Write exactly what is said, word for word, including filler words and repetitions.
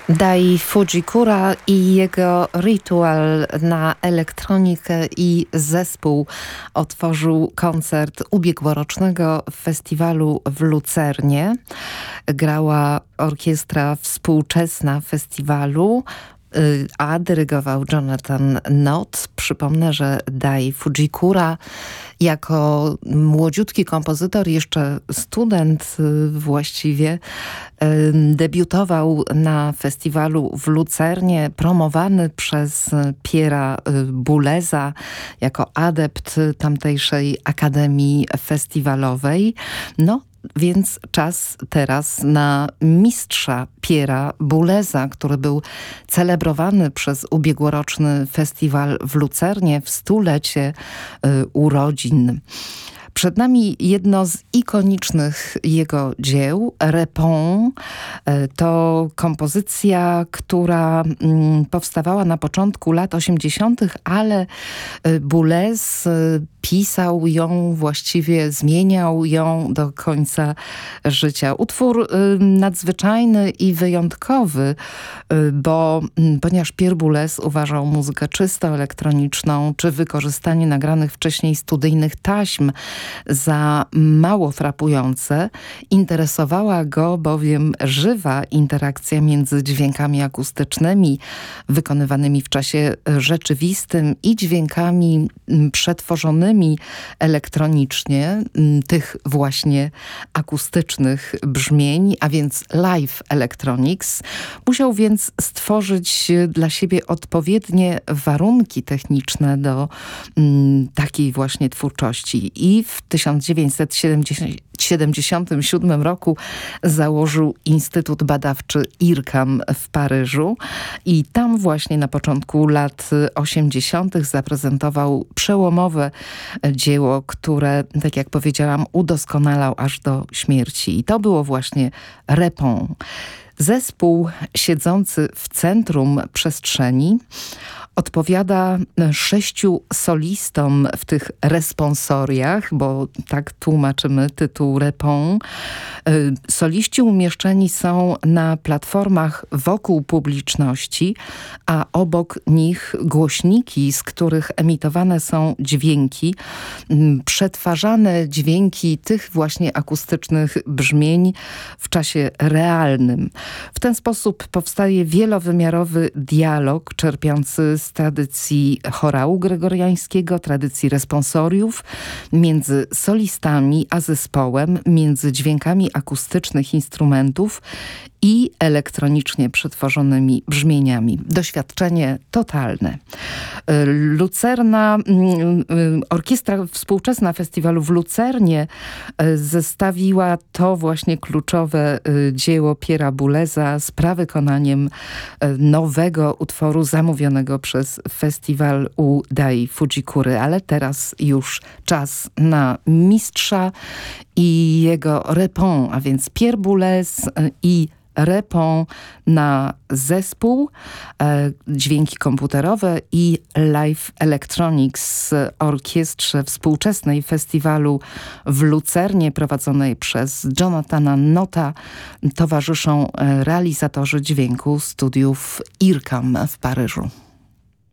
Dai Fujikura i jego Ritual na elektronikę i zespół otworzył koncert ubiegłorocznego festiwalu w Lucernie. Grała orkiestra współczesna festiwalu, a dyrygował Jonathan Nott. Przypomnę, że Dai Fujikura jako młodziutki kompozytor, jeszcze student właściwie, debiutował na festiwalu w Lucernie, promowany przez Pierre'a Bouleza jako adept tamtejszej Akademii Festiwalowej. No, więc czas teraz na mistrza Pierre'a Bouleza, który był celebrowany przez ubiegłoroczny festiwal w Lucernie w stulecie y, urodzin. Przed nami jedno z ikonicznych jego dzieł, Répond. To kompozycja, która powstawała na początku lat osiemdziesiątych, ale Boulez pisał ją, właściwie zmieniał ją do końca życia. Utwór nadzwyczajny i wyjątkowy, bo ponieważ Pierre Boulez uważał muzykę czysto elektroniczną, czy wykorzystanie nagranych wcześniej studyjnych taśm za mało frapujące, interesowała go bowiem żywa interakcja między dźwiękami akustycznymi wykonywanymi w czasie rzeczywistym i dźwiękami przetworzonymi elektronicznie, tych właśnie akustycznych brzmień, a więc live electronics. Musiał więc stworzyć dla siebie odpowiednie warunki techniczne do m, takiej właśnie twórczości. I w tysiąc dziewięćset siedemdziesiątym siódmym roku założył Instytut Badawczy IRCAM w Paryżu i tam właśnie na początku lat osiemdziesiątych zaprezentował przełomowe dzieło, które, tak jak powiedziałam, udoskonalał aż do śmierci. I to było właśnie Répond. Zespół siedzący w centrum przestrzeni odpowiada sześciu solistom w tych responsoriach, bo tak tłumaczymy tytuł Répond. Soliści umieszczeni są na platformach wokół publiczności, a obok nich głośniki, z których emitowane są dźwięki, przetwarzane dźwięki tych właśnie akustycznych brzmień w czasie realnym. W ten sposób powstaje wielowymiarowy dialog czerpiący z tradycji chorału gregoriańskiego, tradycji responsoriów, między solistami a zespołem, między dźwiękami akustycznych instrumentów i elektronicznie przetworzonymi brzmieniami. Doświadczenie totalne. Lucerna, orkiestra współczesna festiwalu w Lucernie zestawiła to właśnie kluczowe dzieło Pierre'a Bouleza z prawykonaniem nowego utworu zamówionego przez festiwal u Dai Fujikury. Ale teraz już czas na mistrza i jego Répond, a więc Pierre Boulez i Répond na zespół, e, dźwięki komputerowe i live electronics z orkiestrze współczesnej festiwalu w Lucernie prowadzonej przez Jonathana Notta. Towarzyszą realizatorzy dźwięku studiów IRCAM w Paryżu.